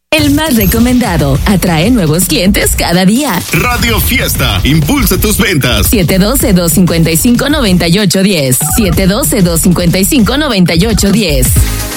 El más recomendado. Atrae nuevos clientes cada día. Radio Fiesta. Impulsa tus ventas. 712-255-9810. 712-255-9810.